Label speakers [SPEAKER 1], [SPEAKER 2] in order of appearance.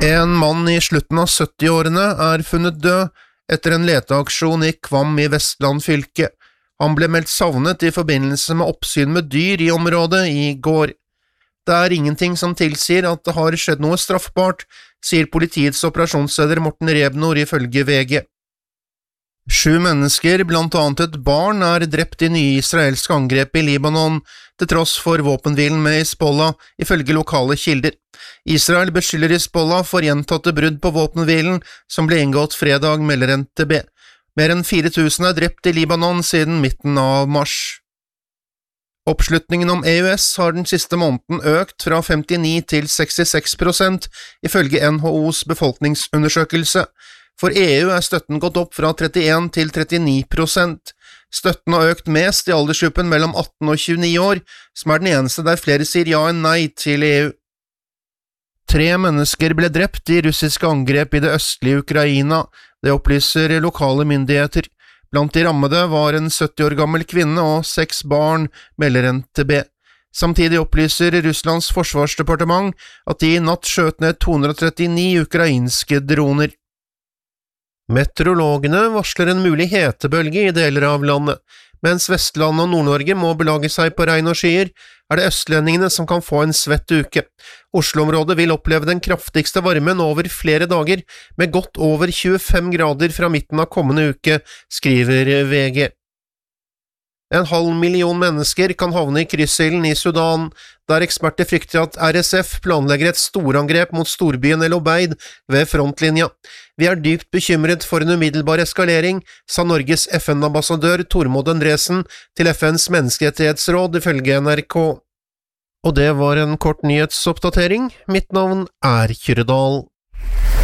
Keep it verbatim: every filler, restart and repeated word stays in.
[SPEAKER 1] En mann i slutten av sytti-årene er funnet død etter en leteaksjon i Kvam i Vestland fylke. Han ble meldt savnet i forbindelse med oppsyn med dyr i området i går. Det er ingenting som tilsier at det har skjedd noe straffbart, sier politiets operasjonsleder Morten Rebnor ifølge V G. Sju mennesker, blant annet et barn, er drept i nye israelske angrep i Libanon, til tross for våpenhvilen med Hizbollah, ifølge lokale kilder. Israel beskylder Hizbollah for gjentatte brudd på våpenhvilen, som ble inngått fredag, melder N T B. Mer enn fire tusen er drept i Libanon siden midten av mars. Oppslutningen om E U S har den siste måneden økt fra femtini til sekstiseks prosent, ifølge N H O's befolkningsundersøkelse. For E U er støtten gått opp fra trettien til trettini prosent. Støtten har økt mest i aldersgruppen mellom atten og tjueni år, som er den eneste der flere sier ja enn nei til E U. Tre mennesker ble drept i russiske angrep i det østlige Ukraina, det opplyser lokale myndigheter. Blant de rammede var en sytti år gammel kvinne og seks barn, melder N T B. Samtidig opplyser Russlands forsvarsdepartement at de i natt skjøt ned to hundre og trettini ukrainske droner. Meteorologene varsler en mulig hetebølge i deler av landet. Mens Vestlandet og Nord-Norge må belage seg på regn og skyer, er det østlendingene som kan få en svett uke. Oslo-området vil oppleve den kraftigste varmen over flere dager, med godt over tjuefem grader fra midten av kommende uke, skriver V G. En halv million mennesker kan havne i kryssilden i Sudan, der eksperter frykter at R S F planlegger et storangrep mot storbyen El Obeid ved frontlinja. Vi er dypt bekymret for en umiddelbar eskalering, sa Norges F N-ambassadør Tormod Endresen til F N's menneskerettighetsråd ifølge N R K. Og det var en kort nyhetsoppdatering. Mitt navn er Kyrre Dahl.